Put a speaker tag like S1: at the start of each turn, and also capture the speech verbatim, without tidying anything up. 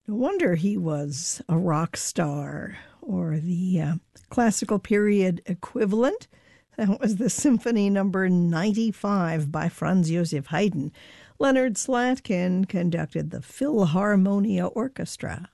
S1: No wonder he was a rock star, or the uh, classical period equivalent. That was the Symphony Number ninety-five by Franz Joseph Haydn. Leonard Slatkin conducted the Philharmonia Orchestra.